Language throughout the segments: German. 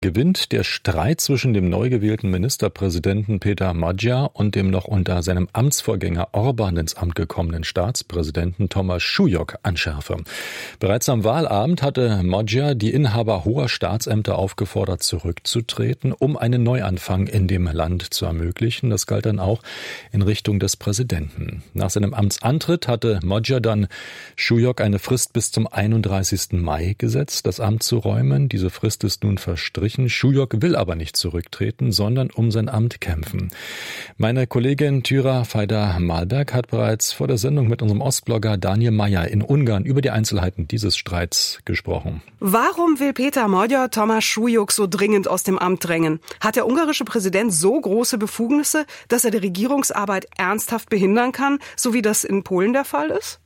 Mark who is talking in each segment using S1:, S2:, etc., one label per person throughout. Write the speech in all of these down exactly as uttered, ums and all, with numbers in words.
S1: Gewinnt der Streit zwischen dem neu gewählten Ministerpräsidenten Peter Magyar und dem noch unter seinem Amtsvorgänger Orban ins Amt gekommenen Staatspräsidenten Thomas Schulyok an Schärfe. Bereits am Wahlabend hatte Magyar die Inhaber hoher Staatsämter aufgefordert, zurückzutreten, um einen Neuanfang in dem Land zu ermöglichen. Das galt dann auch in Richtung des Präsidenten. Nach seinem Amtsantritt hatte Magyar dann Schulyok eine Frist bis zum einunddreißigsten Mai gesetzt, das Amt zu räumen. Diese Frist ist nun verstrichen. Schulyok will aber nicht zurücktreten, sondern um sein Amt kämpfen. Meine Kollegin Thyra Feider-Malberg hat bereits vor der Sendung mit unserem Ostblogger Daniel Mayer in Ungarn über die Einzelheiten dieses Streits gesprochen.
S2: Warum will Peter Magyar Thomas Schulyok so dringend aus dem Amt drängen? Hat der ungarische Präsident so große Befugnisse, dass er die Regierungsarbeit ernsthaft behindern kann, so wie das in Polen der Fall ist?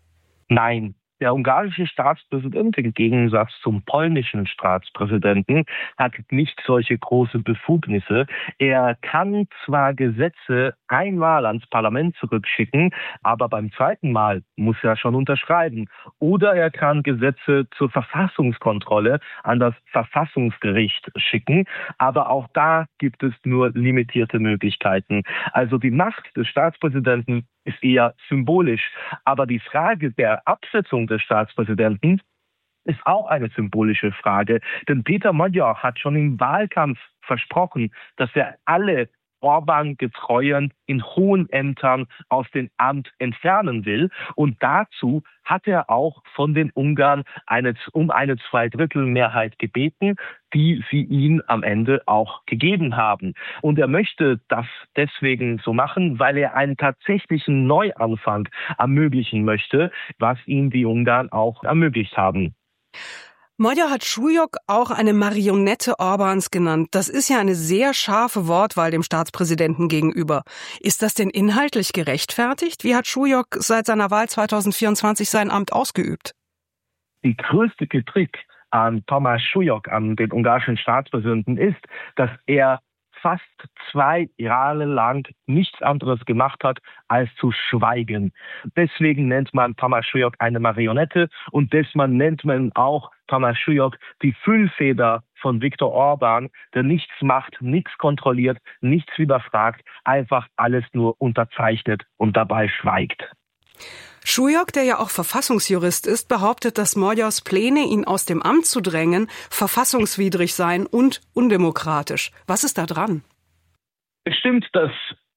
S3: Nein. Der ungarische Staatspräsident im Gegensatz zum polnischen Staatspräsidenten hat nicht solche große Befugnisse. Er kann zwar Gesetze einmal ans Parlament zurückschicken, aber beim zweiten Mal muss er schon unterschreiben. Oder er kann Gesetze zur Verfassungskontrolle an das Verfassungsgericht schicken, aber auch da gibt es nur limitierte Möglichkeiten. Also die Macht des Staatspräsidenten ist eher symbolisch. Aber die Frage der Absetzung des Staatspräsidenten ist auch eine symbolische Frage. Denn Peter Magyar hat schon im Wahlkampf versprochen, dass er alle Orban-Getreuen in hohen Ämtern aus dem Amt entfernen will. Und dazu hat er auch von den Ungarn eine, um eine Zweidrittelmehrheit gebeten, die sie ihm am Ende auch gegeben haben. Und er möchte das deswegen so machen, weil er einen tatsächlichen Neuanfang ermöglichen möchte, was ihm die Ungarn auch ermöglicht haben.
S2: Magyar hat Schulyok auch eine Marionette Orbans genannt. Das ist ja eine sehr scharfe Wortwahl dem Staatspräsidenten gegenüber. Ist das denn inhaltlich gerechtfertigt? Wie hat Schulyok seit seiner Wahl zweitausendvierundzwanzig sein Amt ausgeübt?
S3: Die größte Kritik an Thomas Schulyok, an den ungarischen Staatspräsidenten, ist, dass er fast zwei Jahre lang nichts anderes gemacht hat, als zu schweigen. Deswegen nennt man Thomas Schulyok eine Marionette und deswegen nennt man auch Thomas Schulyok die Füllfeder von Viktor Orban, der nichts macht, nichts kontrolliert, nichts hinterfragt, einfach alles nur unterzeichnet und dabei schweigt.
S2: Schulyok, der ja auch Verfassungsjurist ist, behauptet, dass Magyars Pläne, ihn aus dem Amt zu drängen, verfassungswidrig seien und undemokratisch. Was ist da dran?
S3: Es stimmt, dass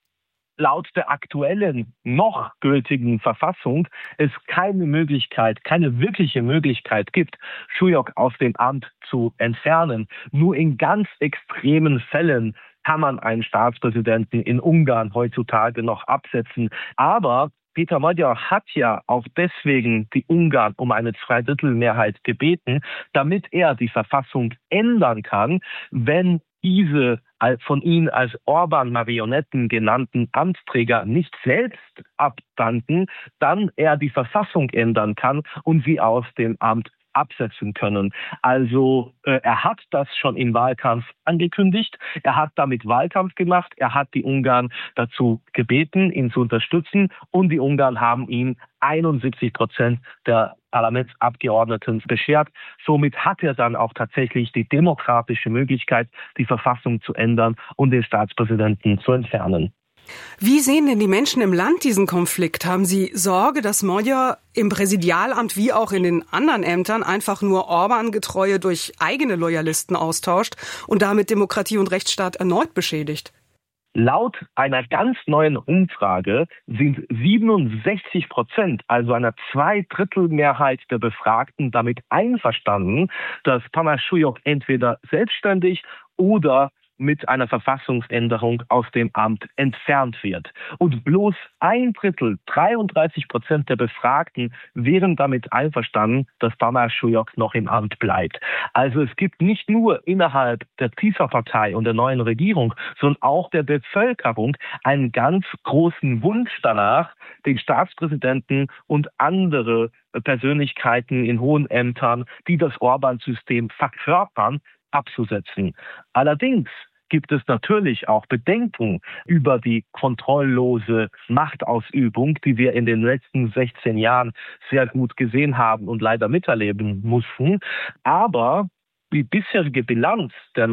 S3: laut der aktuellen, noch gültigen Verfassung es keine Möglichkeit, keine wirkliche Möglichkeit gibt, Schulyok aus dem Amt zu entfernen. Nur in ganz extremen Fällen kann man einen Staatspräsidenten in Ungarn heutzutage noch absetzen. Aber Peter Magyar hat ja auch deswegen die Ungarn um eine Zweidrittelmehrheit gebeten, damit er die Verfassung ändern kann, wenn diese von ihm als Orban-Marionetten genannten Amtsträger nicht selbst abdanken, dann er die Verfassung ändern kann und sie aus dem Amt absetzen können. Also äh, er hat das schon im Wahlkampf angekündigt. Er hat damit Wahlkampf gemacht. Er hat die Ungarn dazu gebeten, ihn zu unterstützen. Und die Ungarn haben ihm einundsiebzig Prozent der Parlamentsabgeordneten beschert. Somit hat er dann auch tatsächlich die demokratische Möglichkeit, die Verfassung zu ändern und den Staatspräsidenten zu entfernen.
S2: Wie sehen denn die Menschen im Land diesen Konflikt? Haben sie Sorge, dass Magyar im Präsidialamt wie auch in den anderen Ämtern einfach nur Orban-Getreue durch eigene Loyalisten austauscht und damit Demokratie und Rechtsstaat erneut beschädigt?
S3: Laut einer ganz neuen Umfrage sind siebenundsechzig Prozent, also einer Zweidrittelmehrheit der Befragten, damit einverstanden, dass Thomas Schulyok entweder selbstständig oder mit einer Verfassungsänderung aus dem Amt entfernt wird. Und bloß ein Drittel, dreiunddreißig Prozent der Befragten wären damit einverstanden, dass Thomas Schulyok noch im Amt bleibt. Also es gibt nicht nur innerhalb der TISA-Partei und der neuen Regierung, sondern auch der Bevölkerung einen ganz großen Wunsch danach, den Staatspräsidenten und andere Persönlichkeiten in hohen Ämtern, die das Orban-System verkörpern, abzusetzen. Allerdings gibt es natürlich auch Bedenken über die kontrolllose Machtausübung, die wir in den letzten sechzehn Jahren sehr gut gesehen haben und leider miterleben mussten. Aber die bisherige Bilanz der